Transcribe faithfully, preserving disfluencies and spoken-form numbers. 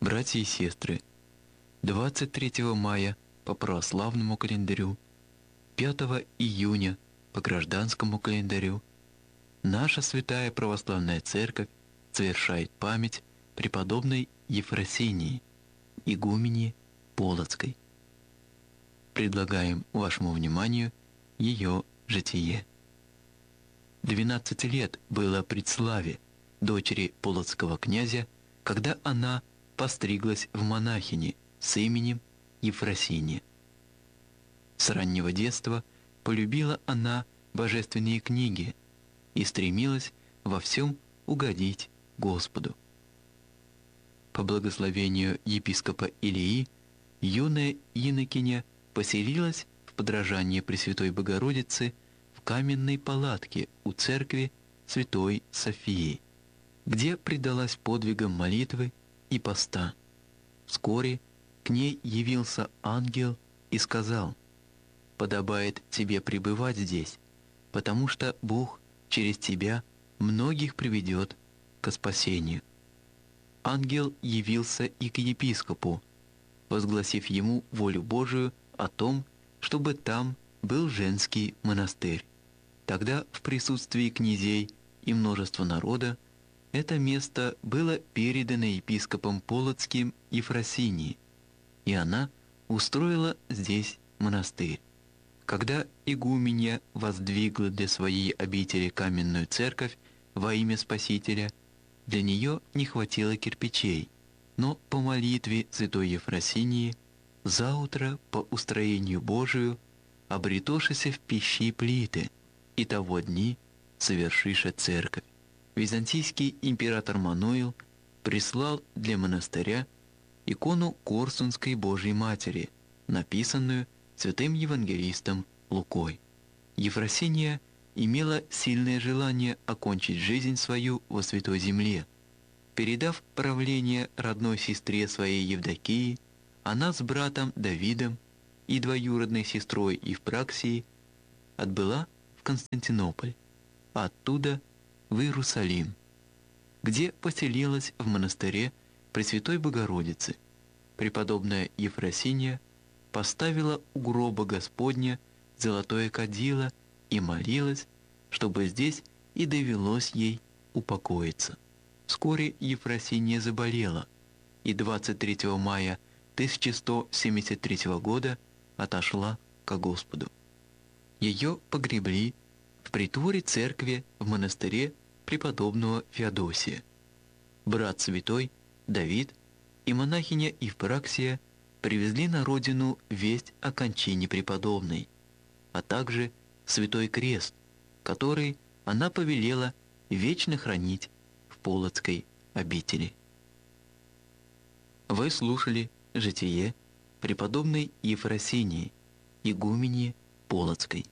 Братья и сестры, двадцать третьего мая по православному календарю, пятого июня по гражданскому календарю, наша Святая Православная Церковь совершает память преподобной Ефросинии, игуменьи Полоцкой. Предлагаем вашему вниманию ее житие. двенадцать лет было Предславе, дочери полоцкого князя, когда она постриглась в монахини с именем Ефросиния. С раннего детства полюбила она божественные книги и стремилась во всем угодить Господу. По благословению епископа Илии, юная инокиня поселилась в подражании Пресвятой Богородицы в каменной палатке у церкви Святой Софии, где предалась подвигам молитвы и поста. Вскоре к ней явился ангел и сказал: «Подобает тебе пребывать здесь, потому что Бог через тебя многих приведет ко спасению». Ангел явился и к епископу, возгласив ему волю Божию о том, чтобы там был женский монастырь. Тогда в присутствии князей и множества народа это место было передано епископом Полоцким Ефросинии, и она устроила здесь монастырь. Когда игуменья воздвигла для своей обители каменную церковь во имя Спасителя, для нее не хватило кирпичей, но по молитве святой Ефросинии заутро по устроению Божию обретошися в пищи плиты, и того дни совершиша церковь. Византийский император Мануил прислал для монастыря икону Корсунской Божьей Матери, написанную святым евангелистом Лукой. Ефросиния имела сильное желание окончить жизнь свою во Святой Земле. Передав правление родной сестре своей Евдокии, она с братом Давидом и двоюродной сестрой Евпраксией отбыла в Константинополь, а оттуда в Иерусалим, где поселилась в монастыре Пресвятой Богородицы. Преподобная Ефросиния поставила у гроба Господня золотое кадило и молилась, чтобы здесь и довелось ей упокоиться. Вскоре Ефросиния заболела, и двадцать третьего мая тысяча сто семьдесят третьего года отошла ко Господу. Ее погребли в притворе церкви в монастыре преподобного Феодосия. Брат святой Давид и монахиня Евпраксия привезли на родину весть о кончине преподобной, а также святой крест, который она повелела вечно хранить в Полоцкой обители. Вы слушали житие преподобной Ефросинии, игуменьи Полоцкой.